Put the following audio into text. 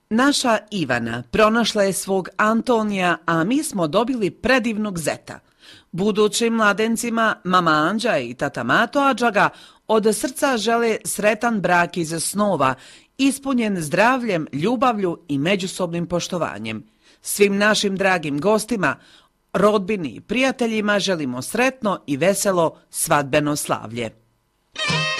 Naša Ivana pronašla je svog Antonija, a mi smo dobili predivnog zeta. Budućim mladencima mama Anđa i tata Mato Adžaga od srca žele sretan brak iz snova, ispunjen zdravljem, ljubavlju i međusobnim poštovanjem. Svim našim dragim gostima, rodbini i prijateljima želimo sretno i veselo svadbeno slavlje.